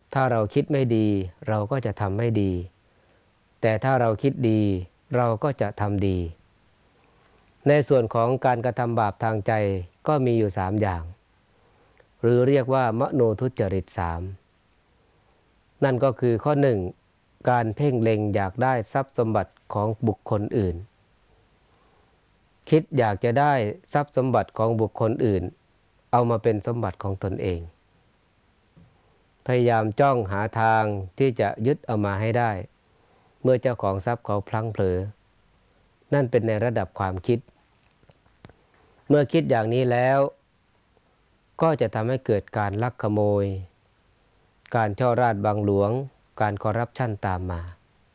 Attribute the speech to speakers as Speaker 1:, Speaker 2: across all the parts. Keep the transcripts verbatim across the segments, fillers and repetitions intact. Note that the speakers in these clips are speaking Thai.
Speaker 1: ถ้าเราคิดไม่ดีเราก็จะทำไม่ดีแต่ถ้าเราคิดดีเราก็จะทำดีในส่วนของการกระทำบาปทางใจก็มีอยู่สามอย่างหรือเรียกว่ามโนทุจริตสามนั่นก็คือข้อหนึ่งการเพ่งเล็งอยากได้ทรัพย์สมบัติของบุคคลอื่นคิดอยากจะได้ทรัพย์สมบัติของบุคคลอื่นเอามาเป็นสมบัติของตนเองพยายามจ้องหาทางที่จะยึดเอามาให้ได้เมื่อเจ้าของทรัพย์เขาพลั้งเผลอนั่นเป็นในระดับความคิดเมื่อคิดอย่างนี้แล้วก็จะทำให้เกิดการลักขโมยการช่อราชบังหลวงการคอร์รัปชันตามมา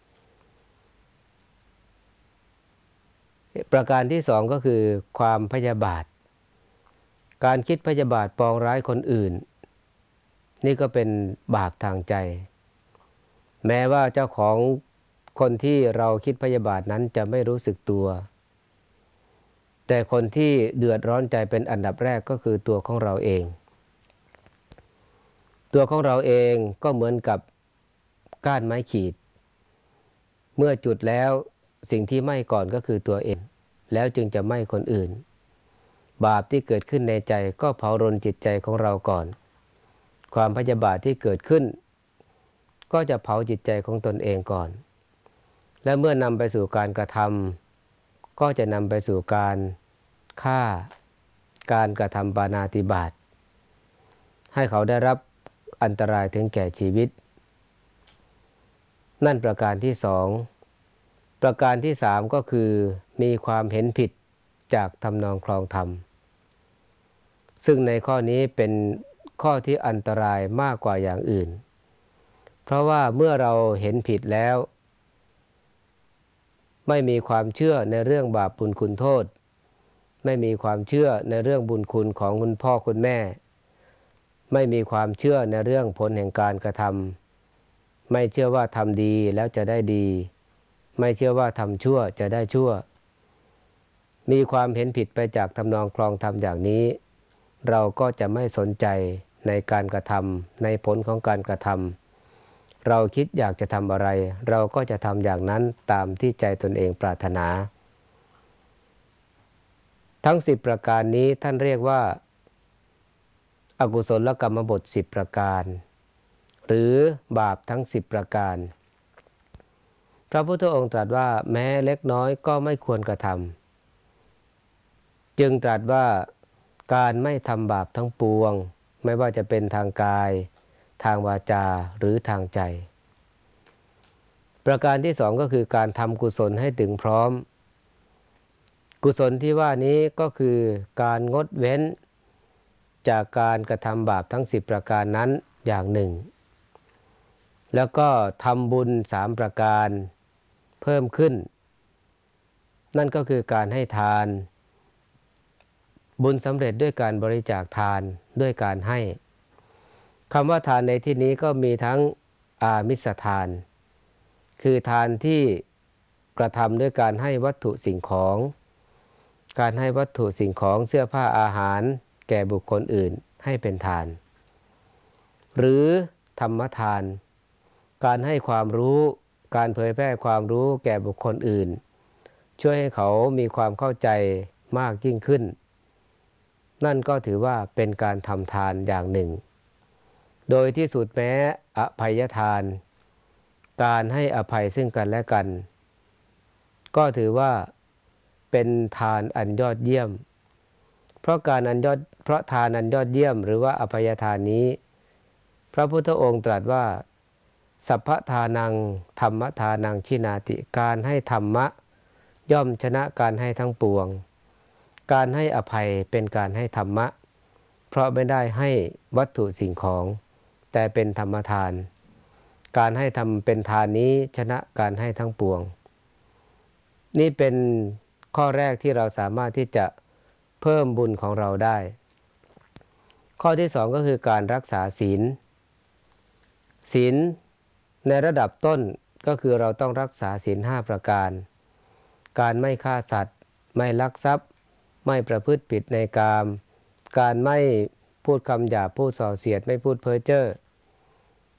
Speaker 1: ประการที่สองก็คือความพยาบาทการคิดพยาบาทปองร้ายคนอื่นนี่ก็เป็นบาปทางใจแม้ว่าเจ้าของคนที่เราคิดพยาบาทนั้นจะไม่รู้สึกตัวแต่คนที่เดือดร้อนใจเป็นอันดับแรกก็คือตัวของเราเองตัวของเราเองก็เหมือนกับก้านไม้ขีดเมื่อจุดแล้วสิ่งที่ไหม้ก่อนก็คือตัวเองแล้วจึงจะไหม้คนอื่นบาปที่เกิดขึ้นในใจก็เผารนจิตใจของเราก่อนความพยาบาทที่เกิดขึ้นก็จะเผาจิตใจของตนเองก่อนและเมื่อนำไปสู่การกระทำก็จะนำไปสู่การฆ่าการกระทำปาณาติบาตให้เขาได้รับอันตรายถึงแก่ชีวิตนั่นประการที่สองประการที่สามก็คือมีความเห็นผิดจากทำนองคลองธรรมซึ่งในข้อนี้เป็นข้อที่อันตรายมากกว่าอย่างอื่นเพราะว่าเมื่อเราเห็นผิดแล้วไม่มีความเชื่อในเรื่องบาปบุญคุณโทษไม่มีความเชื่อในเรื่องบุญคุณของคุณพ่อคุณแม่ไม่มีความเชื่อในเรื่องผลแห่งการกระทำไม่เชื่อว่าทำดีแล้วจะได้ดีไม่เชื่อว่าทำชั่วจะได้ชั่วมีความเห็นผิดไปจากทำนองคลองธรรมอย่างนี้เราก็จะไม่สนใจในการกระทำในผลของการกระทำเราคิดอยากจะทำอะไรเราก็จะทำอย่างนั้นตามที่ใจตนเองปรารถนาทั้งสิบประการนี้ท่านเรียกว่าอกุศลกรรมบทสิบประการหรือบาปทั้งสิบประการพระพุทธองค์ตรัสว่าแม้เล็กน้อยก็ไม่ควรกระทำจึงตรัสว่าการไม่ทำบาปทั้งปวงไม่ว่าจะเป็นทางกายทางวาจาหรือทางใจประการที่สองก็คือการทำกุศลให้ถึงพร้อมกุศลที่ว่านี้ก็คือการงดเว้นจากการกระทำบาปทั้งสิบประการนั้นอย่างหนึ่งแล้วก็ทำบุญสามประการเพิ่มขึ้นนั่นก็คือการให้ทานบุญสำเร็จด้วยการบริจาคทานด้วยการให้คำว่าทานในที่นี้ก็มีทั้งอามิสทานคือทานที่กระทำด้วยการให้วัตถุสิ่งของการให้วัตถุสิ่งของเสื้อผ้าอาหารแก่บุคคลอื่นให้เป็นทานหรือธรรมทานการให้ความรู้การเผยแพร่ความรู้แก่บุคคลอื่นช่วยให้เขามีความเข้าใจมากยิ่งขึ้นนั่นก็ถือว่าเป็นการทำทานอย่างหนึ่งโดยที่สุดแม้อภัยทานการให้อภัยซึ่งกันและกันก็ถือว่าเป็นทานอันยอดเยี่ยมเพราะการอันยอดเพราะทานอันยอดเยี่ยมหรือว่าอภัยทานนี้พระพุทธองค์ตรัสว่าสัพพทานังธรรมทานังชินาติการให้ธรรมะย่อมชนะการให้ทั้งปวงการให้อภัยเป็นการให้ธรรมะเพราะไม่ได้ให้วัตถุสิ่งของแต่เป็นธรรมทานการให้ทำเป็นทานนี้ชนะการให้ทั้งปวงนี่เป็นข้อแรกที่เราสามารถที่จะเพิ่มบุญของเราได้ข้อที่สองก็คือการรักษาศีลศีลในระดับต้นก็คือเราต้องรักษาศีลห้าประการการไม่ฆ่าสัตว์ไม่ลักทรัพย์ไม่ประพฤติผิดในกามการไม่พูดคำหยาบพูดส่อเสียดไม่พูดเพ้อเจ้อ